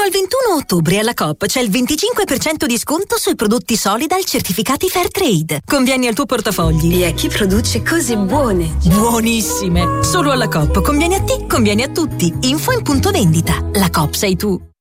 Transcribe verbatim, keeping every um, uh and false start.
al ventuno ottobre alla Coop c'è il venticinque per cento di sconto sui prodotti Solidal certificati Fairtrade. Convieni al tuo portafogli. E a chi produce cose buone. Buonissime! Solo alla Coop. Convieni a te, convieni a tutti. Info in punto vendita. La Coop sei tu.